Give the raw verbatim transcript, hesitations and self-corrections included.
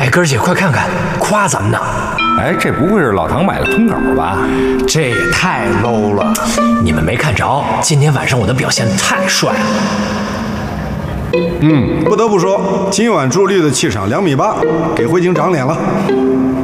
哥儿姐快看看，夸咱们呢。 哎，这不会是老唐买的通稿吧？ 这也太 low 了！你们没看着，今天晚上我的表现太帅了。 嗯，不得不说，今晚朱莉的气场两米八，给慧晶长脸了。